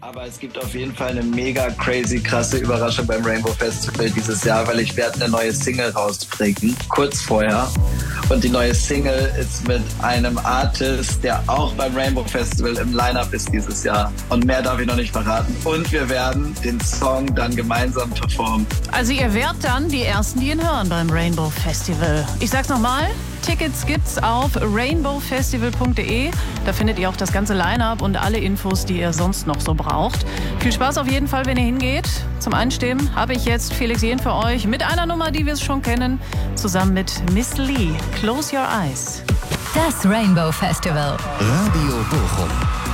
Aber es gibt auf jeden Fall eine mega crazy, krasse Überraschung beim Rainbow Festival dieses Jahr, weil ich werde eine neue Single rausbringen, kurz vorher. Und die neue Single ist mit einem Artist, der auch beim Rainbow Festival im Line-Up ist dieses Jahr. Und mehr darf ich noch nicht verraten. Und wir werden den Song dann gemeinsam performen. Also ihr werdet dann die Ersten, die ihn hören beim Rainbow Festival. Ich sag's nochmal. Tickets gibt's auf rainbowfestival.de. Da findet ihr auch das ganze Line-Up und alle Infos, die ihr sonst noch so braucht. Viel Spaß auf jeden Fall, wenn ihr hingeht. Zum Einstimmen habe ich jetzt Felix Jähn für euch mit einer Nummer, die wir schon kennen, zusammen mit Miss Lee. Close Your Eyes. Das Rainbow Festival. Radio Bochum.